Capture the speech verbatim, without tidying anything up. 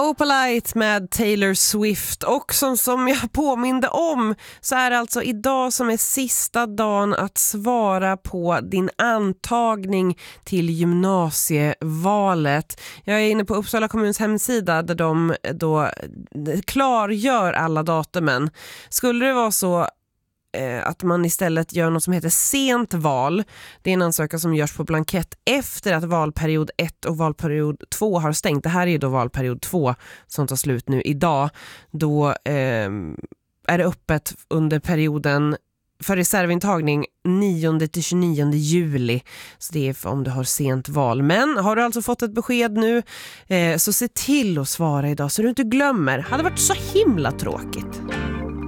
Opalite med Taylor Swift. Och som, som jag påminde om så är det alltså idag som är sista dagen att svara på din antagning till gymnasievalet. Jag är inne på Uppsala kommuns hemsida där de då klargör alla datumen. Skulle det vara så att man istället gör något som heter sent val. Det är en ansökan som görs på blankett efter att valperiod ett och valperiod två har stängt. Det här är ju då valperiod två som tar slut nu idag. Då eh, är det öppet under perioden för reservintagning nionde till tjugonionde juli. Så det är för om du har sent val. Men har du alltså fått ett besked nu eh, så se till att svara idag så du inte glömmer. Det hade varit så himla tråkigt.